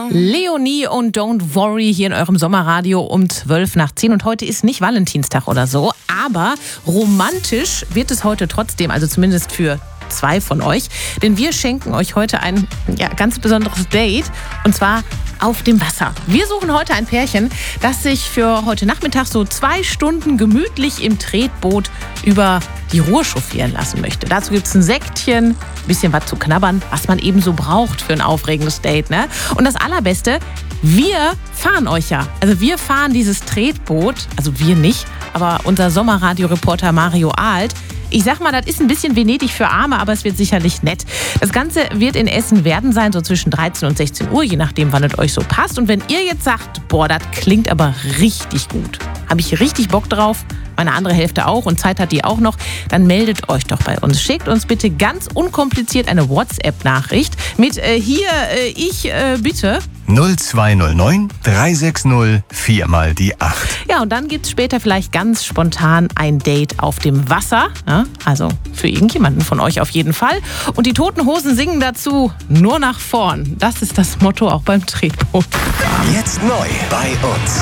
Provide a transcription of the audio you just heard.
Leonie und Don't Worry hier in eurem Sommerradio um 10:12. Und heute ist nicht Valentinstag oder so, aber romantisch wird es heute trotzdem, also zumindest für 2 von euch. Denn wir schenken euch heute ein ganz besonderes Date, und zwar auf dem Wasser. Wir suchen heute ein Pärchen, das sich für heute Nachmittag so 2 Stunden gemütlich im Tretboot über die Ruhr chauffieren lassen möchte. Dazu gibt es ein Sektchen, ein bisschen was zu knabbern, was man eben so braucht für ein aufregendes Date, ne? Und das Allerbeste, wir fahren euch ja. Also wir fahren dieses Tretboot, also wir nicht, aber unser Sommerradio-Reporter Mario Ahlt. Ich sag mal, das ist ein bisschen Venedig für Arme, aber es wird sicherlich nett. Das Ganze wird in Essen-Werden sein, so zwischen 13 und 16 Uhr, je nachdem, wann es euch so passt. Und wenn ihr jetzt sagt, boah, das klingt aber richtig gut, habe ich richtig Bock drauf, meine andere Hälfte auch und Zeit hat die auch noch, dann meldet euch doch bei uns. Schickt uns bitte ganz unkompliziert eine WhatsApp-Nachricht mit bitte. 0209 360 4 mal die 8. Ja, und dann gibt es später vielleicht ganz spontan ein Date auf dem Wasser. Ja, also für irgendjemanden von euch auf jeden Fall. Und die Toten Hosen singen dazu nur nach vorn. Das ist das Motto auch beim Tretboot. Jetzt neu bei uns.